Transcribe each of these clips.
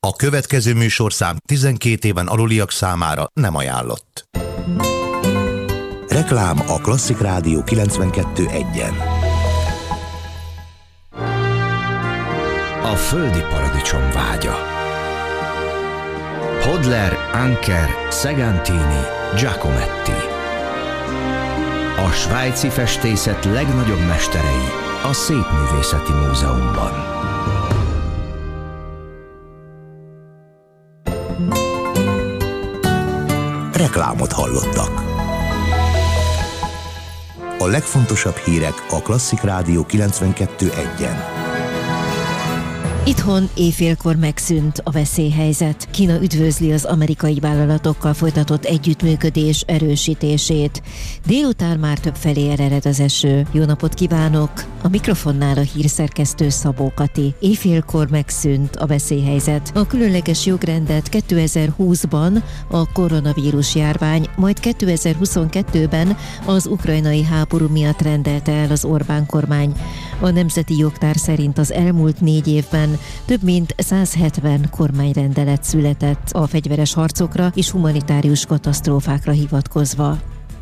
A következő műsorszám 12 éven aluliak számára nem ajánlott. Reklám a Klasszik Rádió 92.1-en. A földi paradicsom vágya. Hodler, Anker, Segantini, Giacometti. A svájci festészet legnagyobb mesterei a Szépművészeti Múzeumban. Reklámot hallottak. A legfontosabb hírek a Klasszik Rádió 92.1-en. Itthon éjfélkor megszűnt a veszélyhelyzet. Kína üdvözli az amerikai vállalatokkal folytatott együttműködés erősítését. Délután már többfelé ered az eső. Jó napot kívánok! A mikrofonnál a hírszerkesztő Szabó Kati. Éjfélkor megszűnt a veszélyhelyzet. A különleges jogrendet 2020-ban a koronavírus járvány, majd 2022-ben az ukrajnai háború miatt rendelte el az Orbán kormány. A nemzeti jogtár szerint az elmúlt 4 évben több mint 170 kormányrendelet született a fegyveres harcokra és humanitárius katasztrófákra hivatkozva.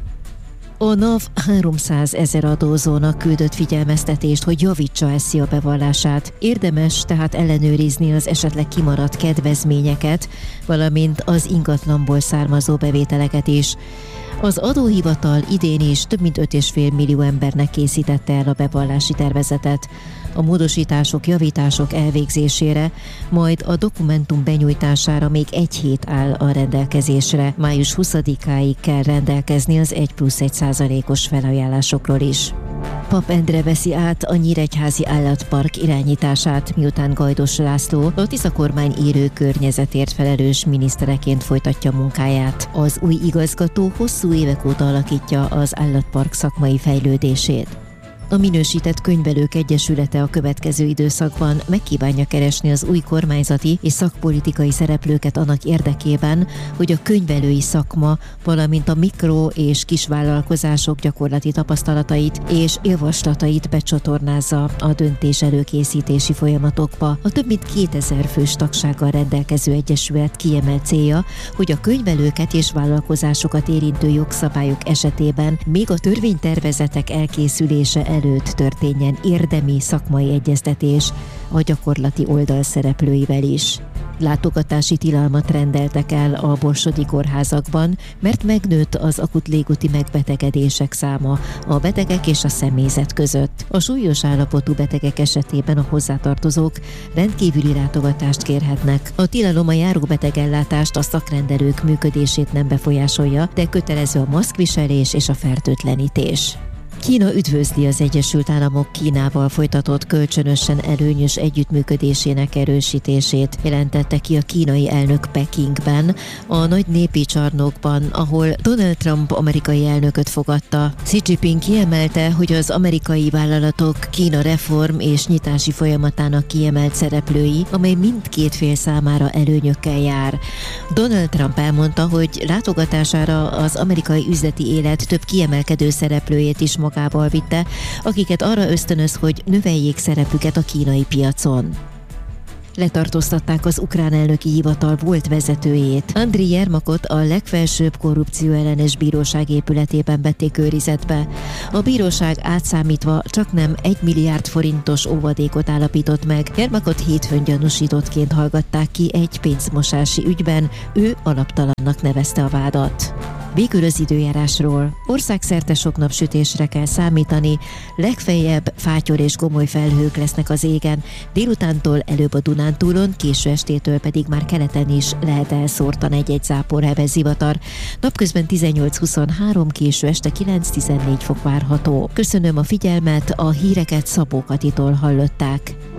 A NAV 300 000 adózónak küldött figyelmeztetést, hogy javítsa SZIA bevallását. Érdemes tehát ellenőrizni az esetleg kimaradt kedvezményeket, valamint az ingatlanból származó bevételeket is. Az adóhivatal idén is több mint 5,5 millió embernek készítette el a bevallási tervezetet. A módosítások, javítások elvégzésére, majd a dokumentum benyújtására még 1 hét áll a rendelkezésre. Május 20-áig kell rendelkezni az 1+1%-os felajánlásokról is. Pap Endre veszi át a Nyíregyházi Állatpark irányítását, miután Gajdos László a Tisza kormány élő környezetért felelős minisztereként folytatja munkáját. Az új igazgató hosszú évek óta alakítja az állatpark szakmai fejlődését. A Minősített Könyvelők Egyesülete a következő időszakban megkívánja keresni az új kormányzati és szakpolitikai szereplőket annak érdekében, hogy a könyvelői szakma, valamint a mikro- és kisvállalkozások gyakorlati tapasztalatait és javaslatait becsatornázza a döntés előkészítési folyamatokba. A több mint 2000 fős tagsággal rendelkező egyesület kiemelt célja, hogy a könyvelőket és vállalkozásokat érintő jogszabályok esetében még a törvénytervezetek elkészülése előtt történjen érdemi szakmai egyeztetés a gyakorlati oldal szereplőivel is. Látogatási tilalmat rendeltek el a borsodi kórházakban, mert megnőtt az akut légúti megbetegedések száma a betegek és a személyzet között. A súlyos állapotú betegek esetében a hozzátartozók rendkívüli látogatást kérhetnek. A tilalom a járóbetegellátást, a szakrendelők működését nem befolyásolja, de kötelező a maszkviselés és a fertőtlenítés. Kína üdvözli az Egyesült Államok Kínával folytatott kölcsönösen előnyös együttműködésének erősítését, jelentette ki a kínai elnök Pekingben, a nagy népi csarnokban, ahol Donald Trump amerikai elnököt fogadta. Xi Jinping kiemelte, hogy az amerikai vállalatok Kína reform és nyitási folyamatának kiemelt szereplői, amely mindkét fél számára előnyökkel jár. Donald Trump elmondta, hogy látogatására az amerikai üzleti élet több kiemelkedő szereplőjét is magával vitte, akiket arra ösztönöz, hogy növeljék szerepüket a kínai piacon. Letartóztatták az ukrán elnöki hivatal volt vezetőjét. Andriy Jermakot a legfelsőbb korrupcióellenes bíróság épületében vették őrizetbe. A bíróság átszámítva csaknem 1 milliárd forintos óvadékot állapított meg. Jermakot hétfőn gyanúsítottként hallgatták ki egy pénzmosási ügyben, ő alaptalannak nevezte a vádat. Végül az időjárásról. Országszerte sok napsütésre kell számítani, legfeljebb fátyor és gomoly felhők lesznek az égen, délutántól előbb a Dunántúlon, késő estétől pedig már keleten is lehet elszórtan egy-egy záporheves zivatar. Napközben 18-23, késő este 9-14 fok várható. Köszönöm a figyelmet, a híreket Szabó Katitól hallották.